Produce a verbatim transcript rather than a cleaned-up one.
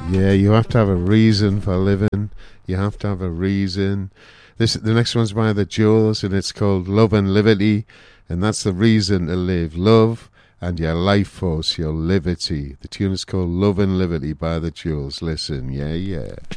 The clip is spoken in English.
Yeah, you have to have a reason for living. You have to have a reason. This the next one's by the Jewels, and it's called Love and Liberty, and that's the reason to live. Love and your life force, your liberty. The tune is called Love and Liberty by the Jewels. Listen, yeah, yeah.